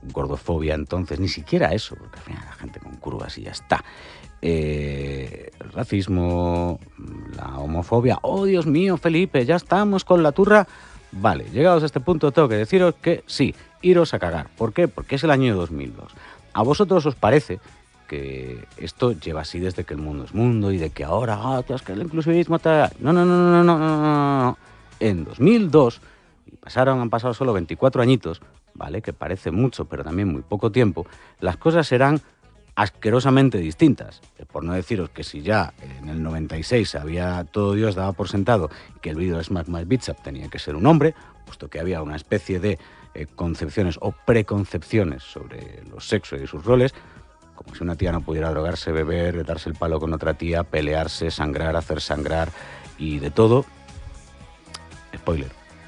gordofobia entonces, ni siquiera eso, porque al final la gente con curvas y ya está. El racismo, la homofobia. ¡Oh, Dios mío, Felipe! Ya estamos con la turra. Vale, llegados a este punto tengo que deciros que sí, iros a cagar. ¿Por qué? Porque es el año 2002. ¿A vosotros os parece que esto lleva así desde que el mundo es mundo y de que ahora, es que el inclusivismo está... No, no, no, no, no, no, no, no, no. En 2002, y han pasado solo 24 añitos, ¿vale? Que parece mucho, pero también muy poco tiempo, las cosas eran asquerosamente distintas. Por no deciros que si ya en el 96 todo Dios daba por sentado que el vídeo de Smack My Bitch Up tenía que ser un hombre, puesto que había una especie de concepciones o preconcepciones sobre los sexos y sus roles, como si una tía no pudiera drogarse, beber, darse el palo con otra tía, pelearse, sangrar, hacer sangrar y de todo. Spoiler.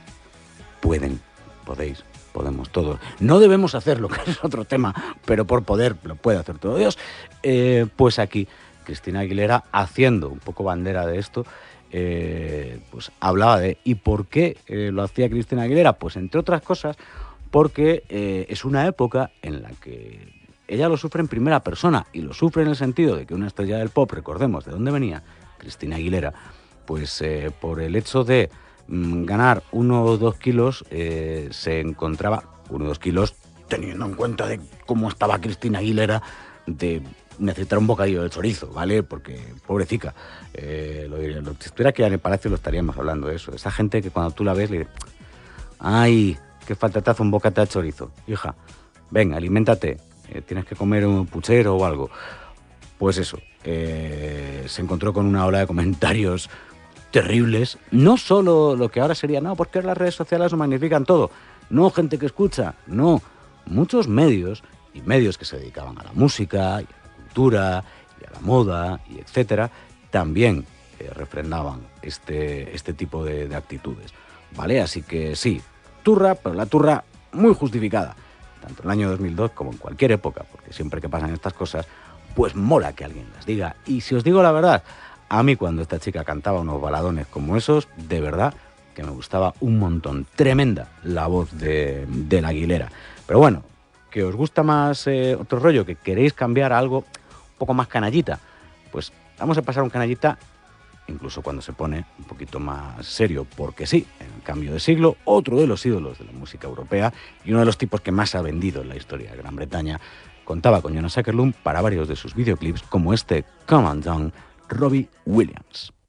Podemos todos. No debemos hacerlo, que es otro tema, pero por poder lo puede hacer todo Dios. Pues aquí, Cristina Aguilera, haciendo un poco bandera de esto, pues hablaba de... ¿Y por qué lo hacía Cristina Aguilera? Pues entre otras cosas, porque es una época en la que ella lo sufre en primera persona, y lo sufre en el sentido de que una estrella del pop, recordemos de dónde venía, Cristina Aguilera, pues por el hecho de ganar 1 o 2 kilos, se encontraba 1 o 2 kilos, teniendo en cuenta de cómo estaba Cristina Aguilera, de necesitar un bocadillo de chorizo, ¿vale? Porque, pobrecita, si estuviera aquí en el Palacio lo estaríamos hablando de eso. Esa gente que cuando tú la ves le dice, ¡ay, qué falta te hace un bocata de chorizo! Hija, venga, aliméntate, tienes que comer un puchero o algo. Pues eso, se encontró con una ola de comentarios terribles, no solo lo que ahora sería, no, porque las redes sociales lo magnifican todo, no, gente que escucha, no, muchos medios, y medios que se dedicaban a la música, y a la cultura, y a la moda, y etcétera, también refrendaban este tipo de actitudes, ¿vale? Así que sí, turra, pero la turra muy justificada, tanto en el año 2002 como en cualquier época, porque siempre que pasan estas cosas, pues mola que alguien las diga. Y si os digo la verdad, a mí cuando esta chica cantaba unos baladones como esos, de verdad que me gustaba un montón. Tremenda la voz de la Aguilera. Pero bueno, que os gusta más otro rollo, que queréis cambiar a algo un poco más canallita, pues vamos a pasar un canallita incluso cuando se pone un poquito más serio, porque sí, en el cambio de siglo, otro de los ídolos de la música europea y uno de los tipos que más ha vendido en la historia de Gran Bretaña, contaba con Jonas Åkerlund para varios de sus videoclips, como este Come On Down, Robbie Williams.